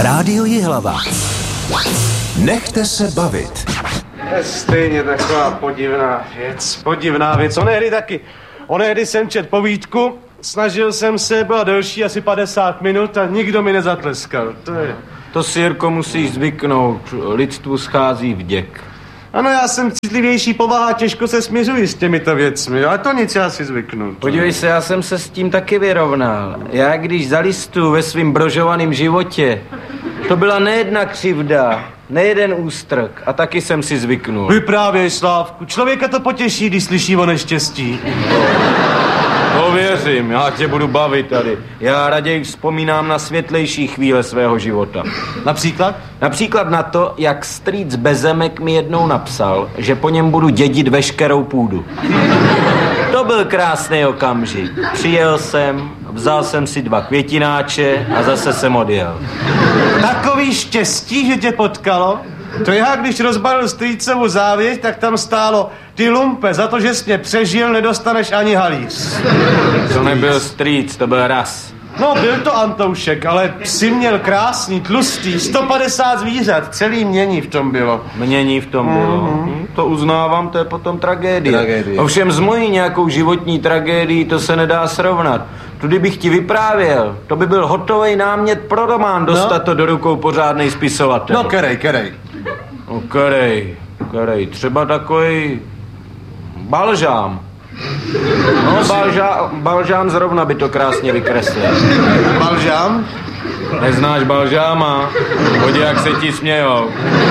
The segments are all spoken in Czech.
Rádio Jihlava. Nechte se bavit. Stejně taková podivná věc. Onehdy jsem čet povídku, snažil jsem se, byla delší asi 50 minut a nikdo mi nezatleskal. To si, Jirko, musíš zvyknout, lidstvu schází vděk. Ano, já jsem citlivější povaha, těžko se směřuji s těmito věcmi, ale to nic, já si zvyknu. Podívej se, já jsem se s tím taky vyrovnal. Já když zalistuju ve svým brožovaném životě, to byla nejedna křivda, nejeden ústrk a taky jsem si zvyknul. Vyprávěj, Slávku, člověka to potěší, když slyší o neštěstí. To věřím, já tě budu bavit tady. Já raději vzpomínám na světlejší chvíle svého života. Například? Například na to, jak strýc Bezemek mi jednou napsal, že po něm budu dědit veškerou půdu. To byl krásný okamžik. Přijel jsem, vzal jsem si 2 květináče a zase jsem odjel. Takový štěstí, že tě potkalo? To já, když rozbalil strýcovu závěť, tak tam stálo: ty lumpe, za to, že jsi mě přežil, nedostaneš ani halíř. To nebyl strýc, to byl raz. No, byl to Antoušek, ale psi měl krásný, tlustý, 150 zvířat, celý mění v tom bylo. Mění v tom bylo. To uznávám, to je potom tragédie. Ovšem z mojí nějakou životní tragédií to se nedá srovnat. Tudy bych ti vyprávěl, to by byl hotový námět pro román, dostat to do rukou pořádnej spisovatel. No, kerej. No, kerej, třeba takový Balžám. No, Balžám zrovna by to krásně vykreslil. Balžám? Neznáš Balžáma? Podívej, jak se ti smějou.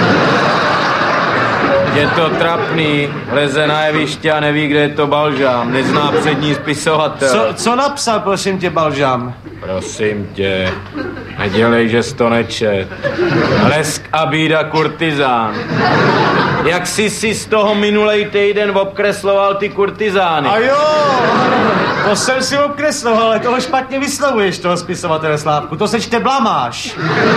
Je to trapný, leze na jeviště a neví, kde je to Balžám. Nezná přední spisovatel. Co napsal, prosím tě, Balžám? Prosím tě, nedělej, že jsi to nečet. Lesk a bída kurtizán. Jak jsi si z toho minulej týden obkresloval ty kurtizány? A jo, to jsem si obkresloval, ale toho špatně vyslovuješ, toho spisovatele, Slávku. To se čte Blamáš.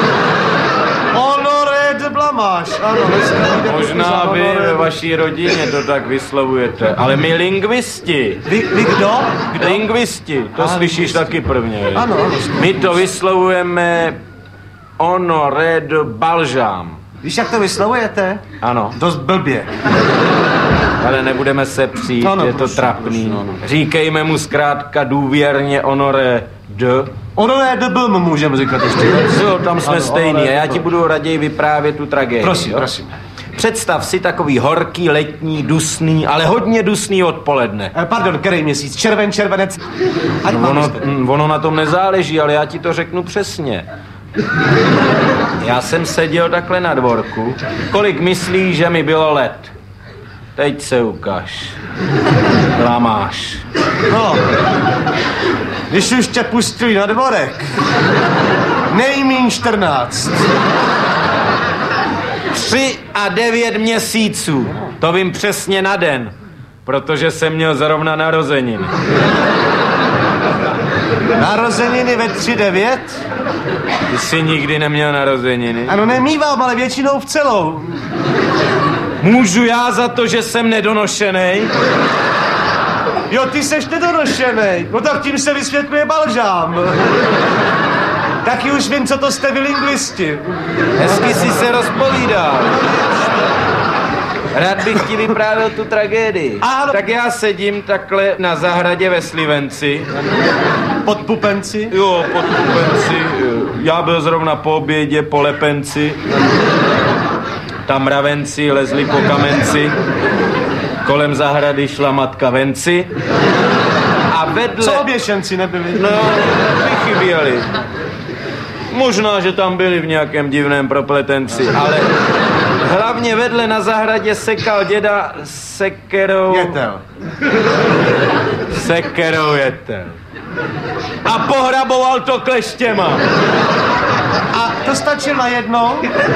Honoré de Blamáš, ano. Možná vy ve vaší rodině to tak vyslovujete, ale my lingvisti. Vy kdo? Lingvisti, to slyšíš taky prvně. Ano. My to vyslovujeme Honoré de Balžám. Víš, jak to vyslovujete? Ano. Dost blbě. Ale nebudeme se přijít, je to trapný. Říkejme mu zkrátka důvěrně Honoré de... Honoré de Blm můžeme říkat ještě. Jo, tam jsme stejný a já ti budu raději vyprávět tu tragédii. Prosím. Představ si takový horký, letní, dusný, ale hodně dusný odpoledne. Pardon, který měsíc? Červenec? Ono na tom nezáleží, ale já ti to řeknu přesně. Já jsem seděl takhle na dvorku. Kolik myslíš, že mi bylo let? Teď se ukaž. Blamáš. No, když už tě pustili na dvorek, nejmíň 14. 3 a 9 měsíců. To vím přesně na den, protože jsem měl zrovna narozeniny. Narozeniny ve 3-9? Ty jsi nikdy neměl narozeniny? Ano, nemývám, ale většinou v celou. Můžu já za to, že jsem nedonošenej? Jo, ty seš nedonošenej. No tak tím se vysvětluje Balžám. Taky už vím, co to jste vy lingvisti. Hezky si se rozpovídal. Rád bych ti vyprávěl tu tragédii. Ano. Tak já sedím takhle na zahradě ve Slivenci. Pod Pupenci? Jo, pod Pupenci. Já byl zrovna po obědě, po Lepenci. Tam mravenci lezli po kamenci. Kolem zahrady šla matka venci. A vedle... Co oběšenci nebyli? No, vychyběli. Možná, že tam byli v nějakém divném propletenci, ale hlavně vedle na zahradě sekal děda sekerou... Sekerou jetel. A pohraboval to kleštěma. A to stačilo najednou?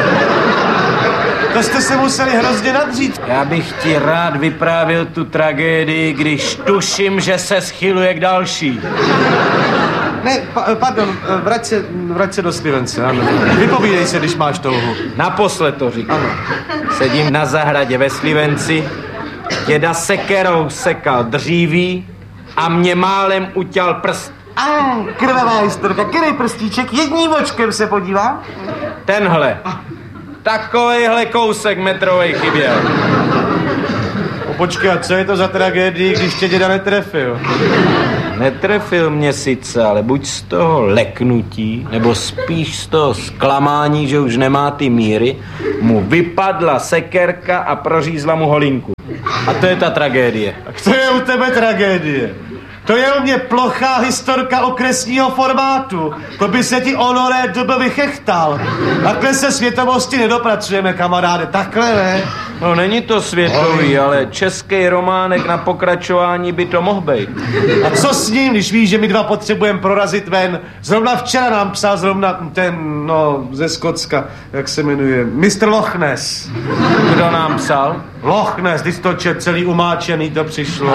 To jste se museli hrozně nadřít. Já bych ti rád vyprávěl tu tragédii, když tuším, že se schyluje k další. Ne, pardon, vrať se do Slivence, ano. Vypovídej se, když máš touhu. Naposled to říkám. Sedím na zahradě ve Slivenci, děda sekerou sekal dříví a mě málem uťal prst. Krvavá historka, který prstíček, jedním očkem se podívá. Tenhle. Takovejhle kousek metrovej chyběl. Počkej, a co je to za tragédii, když tě děda netrefil? Netrefil mě sice, ale buď z toho leknutí, nebo spíš z toho zklamání, že už nemá ty míry, mu vypadla sekerka a prořízla mu holinku. A to je ta tragédie. A to je u tebe tragédie. To je u mě plochá historka okresního formátu. To by se ti honoré doby vychechtal. Takhle se světovosti nedopracujeme, kamaráde. Takhle ne. No není to světový, ale český románek na pokračování by to mohl být. A co s ním, když víš, že my dva potřebujeme prorazit ven? Zrovna včera nám psal ze Skotska, jak se jmenuje, Mr. Loch Ness. Kdo nám psal? Loch Ness, když to celý umáčený, to přišlo.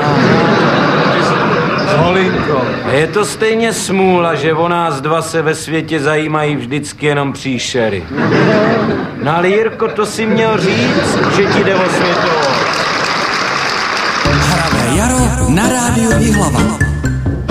S holinkou. Je to stejně smůla, že o nás dva se ve světě zajímají vždycky jenom příšery. No ale Jirko, to si měl říct, že ti jde o světovou. Hravé jaro na rádiu Jihlava.